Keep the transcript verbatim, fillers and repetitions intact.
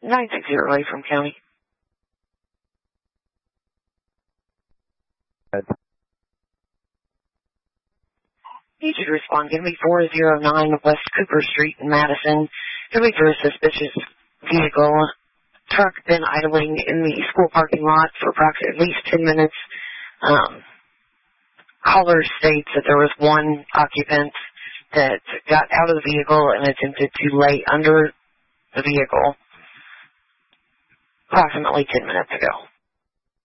nine six zero from county. Need you to respond. Give me four oh nine West Cooper Street in Madison. Give me for a suspicious vehicle. Truck been idling in the school parking lot for approximately at least ten minutes. Um, caller states that there was one occupant that got out of the vehicle and attempted to lay under the vehicle approximately ten minutes ago.